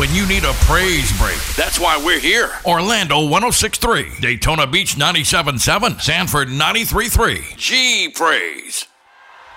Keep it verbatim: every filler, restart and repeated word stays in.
when you need a praise break. That's why we're here. Orlando one oh six point three, Daytona Beach ninety-seven point seven, Sanford ninety-three point three. G Praise.